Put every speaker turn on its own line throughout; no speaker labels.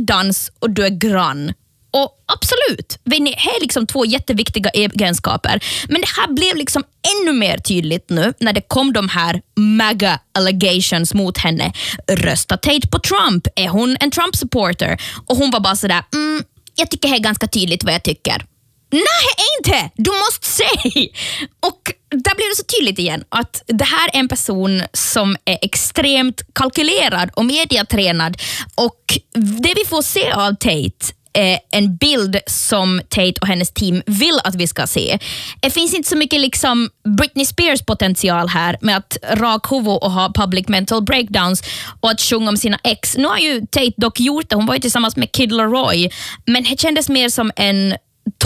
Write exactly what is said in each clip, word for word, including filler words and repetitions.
dans och du är grann. Och absolut, det är liksom två jätteviktiga egenskaper. Men det här blev liksom ännu mer tydligt nu när det kom de här mega allegations mot henne. Rösta Tate på Trump? Är hon en Trump-supporter? Och hon var bara sådär, mm, jag tycker det är ganska tydligt vad jag tycker. Nej, inte! Du måste säga! Och där blir det så tydligt igen att det här är en person som är extremt kalkylerad och mediatränad. Och det vi får se av Tate är en bild som Tate och hennes team vill att vi ska se. Det finns inte så mycket liksom Britney Spears potential här med att rak huvud och ha public mental breakdowns och att sjunga om sina ex. Nu har ju Tate dock gjort det. Hon var ju tillsammans med Kid Laroi, men det kändes mer som en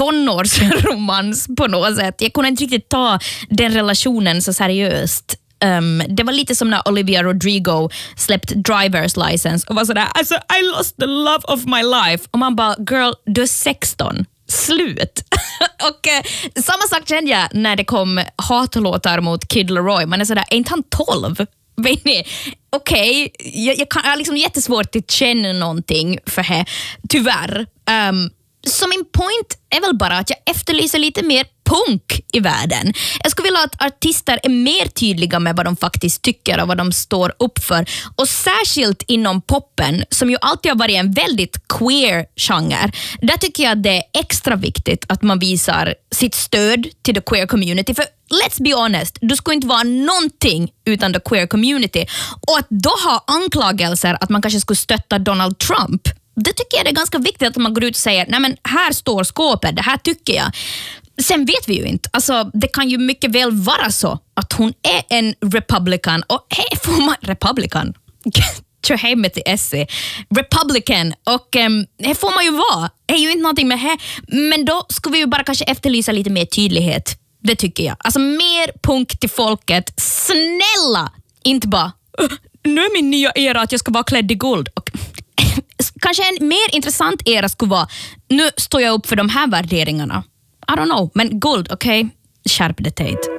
tonårsromans på något sätt. Jag kunde inte riktigt ta den relationen så seriöst. Um, det var lite som när Olivia Rodrigo släppte Driver's License och var sådär, alltså I lost the love of my life. Och man bara, girl, du är sexton. Slut. Och eh, samma sak kände jag när det kom hatlåtar mot Kid Laroi. Man är sådär, är inte han tolv? Vet ni? Okej, okay, jag, jag, kan, jag har liksom jättesvårt att känna någonting för det, tyvärr. Um, Så min point är väl bara att jag efterlyser lite mer punk i världen. Jag skulle vilja att artister är mer tydliga med vad de faktiskt tycker och vad de står upp för. Och särskilt inom poppen, som ju alltid har varit en väldigt queer genre. Där tycker jag att det är extra viktigt att man visar sitt stöd till the queer community. För let's be honest, du ska inte vara någonting utan the queer community. Och att då ha anklagelser att man kanske skulle stötta Donald Trump, det tycker jag det är ganska viktigt att man går ut och säger, nej men här står skåpet, det här tycker jag. Sen vet vi ju inte. Alltså, det kan ju mycket väl vara så att hon är en republican. Och hej, får man republican? Kör hem till S C. Republican. Och um, det får man ju vara. Det är ju inte någonting med det. Men då ska vi ju bara kanske efterlysa lite mer tydlighet. Det tycker jag. Alltså mer punk till folket. Snälla! Inte bara, nu är min nya era att jag ska vara klädd i guld. Och kanske en mer intressant era skulle vara, nu står jag upp för de här värderingarna. I don't know, men guld, okej? Okay? Skärp det, Tate.